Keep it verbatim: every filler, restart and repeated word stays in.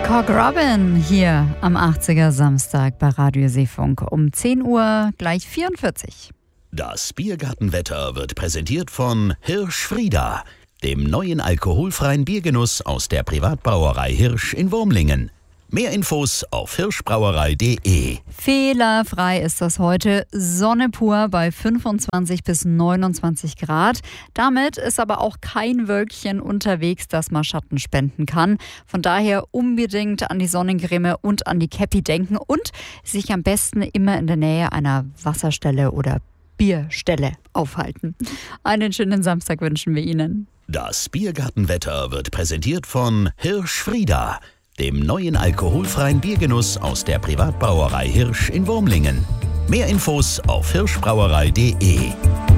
Cock Robin hier am achtziger Samstag bei Radio Seefunk um zehn Uhr gleich vierundvierzig. Das Biergartenwetter wird präsentiert von Hirsch Frieda, dem neuen alkoholfreien Biergenuss aus der Privatbrauerei Hirsch in Wurmlingen. Mehr Infos auf hirschbrauerei punkt de. Fehlerfrei ist das heute. Sonne pur bei fünfundzwanzig bis neunundzwanzig Grad. Damit ist aber auch kein Wölkchen unterwegs, das mal Schatten spenden kann. Von daher unbedingt an die Sonnencreme und an die Käppi denken und sich am besten immer in der Nähe einer Wasserstelle oder Bierstelle aufhalten. Einen schönen Samstag wünschen wir Ihnen. Das Biergartenwetter wird präsentiert von Hirsch Frieda, dem neuen alkoholfreien Biergenuss aus der Privatbrauerei Hirsch in Wurmlingen. Mehr Infos auf hirschbrauerei punkt de.